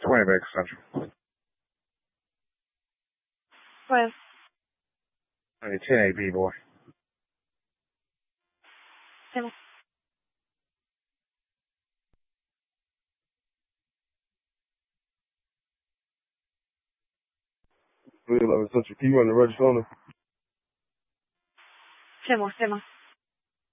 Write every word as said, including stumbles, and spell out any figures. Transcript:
twenty back Central. What? I need ten A B, boy. Ten. Central, can you run the register on her? Ten more, ten more.